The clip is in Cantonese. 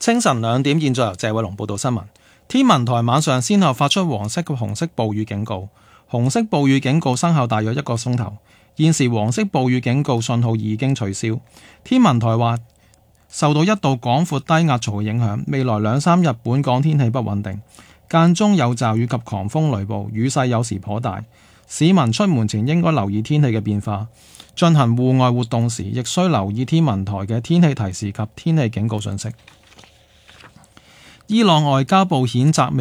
清晨2點，現在由謝偉龍報道新聞。天文台晚上先後發出黃色及紅色暴雨警告，紅色暴雨警告生效大約1個鐘頭。現時黃色暴雨警告信號已經取消。天文台話，受到一道廣闊低壓槽嘅影響，未來2-3日本港天氣不穩定，間中有驟雨及狂風雷暴，雨勢有時頗大。市民出門前應該留意天氣嘅變化，進行戶外活動時亦需留意天文台嘅天氣提示及天氣警告信息。伊朗外交部譴責